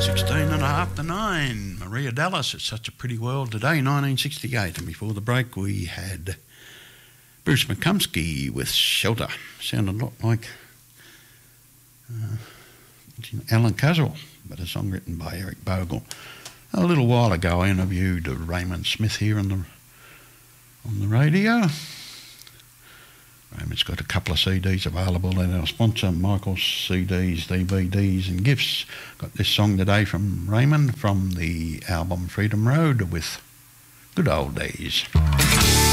16.5 to 9. Maria Dallas, It's Such a Pretty World Today, 1968. And before the break, we had Bruce McCumsky with Shelter. Sounded a lot like Alan Caswell, but a song written by Eric Bogle. A little while ago, I interviewed Raymond Smith here on the radio. Raymond's got a couple of CDs available at our sponsor, Michael's CDs, DVDs and gifts. Got this song today from Raymond from the album Freedom Road with Good Old Days.